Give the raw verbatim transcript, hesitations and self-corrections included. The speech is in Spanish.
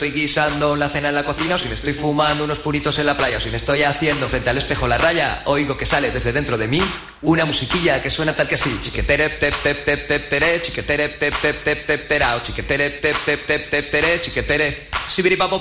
estoy guisando la cena en la cocina, o si me estoy fumando unos puritos en la playa, o si me estoy haciendo frente al espejo la raya, oigo que sale desde dentro de mí una musiquilla que suena tal que así: chiquetere pep pep pep pep pere, chiquetere pep pep pep pep perao, chiquetere pep pep pep pep pere, chiquetere sibiripapo